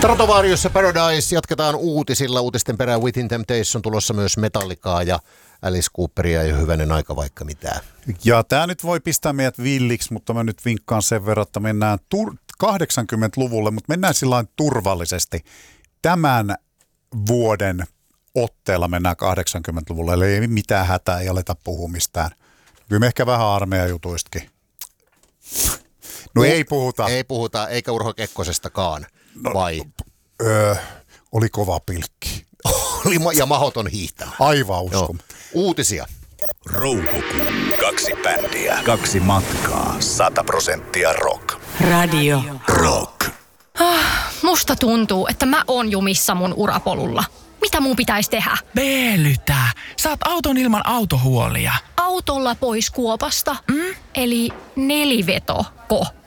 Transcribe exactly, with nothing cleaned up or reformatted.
Stratovarius ja Paradise, jatketaan uutisilla. Uutisten perään Within Temptation, tulossa myös Metallicaa ja Alice Cooperia ja hyvänen aika vaikka mitään. Ja tämä nyt voi pistää meidät villiksi, mutta mä nyt vinkkaan sen verran, että mennään tur- kahdeksankymmentäluvulle, mutta mennään sillain turvallisesti. Tämän vuoden otteella mennään kahdeksankymmentäluvulle, eli ei mitään hätää, ei aleta puhua mistään. Kyllä me ehkä vähän armeijajutuistakin. No uh, ei puhuta. Ei puhuta, eikä Urho Kekkosestakaan, no, vai? Öö, oli kova pilkki. Oli ma- ja mahoton hiihtää. Aivan uskon. Uutisia. Roukukuu. Kaksi bändiä. Kaksi matkaa. Sata prosenttia rock. Radio Rock. Ah, musta tuntuu, että mä oon jumissa mun urapolulla. Mitä mun pitäisi tehdä? Veelytä. Saat auton ilman autohuolia. Autolla pois kuopasta. Mm? Eli nelivetoko.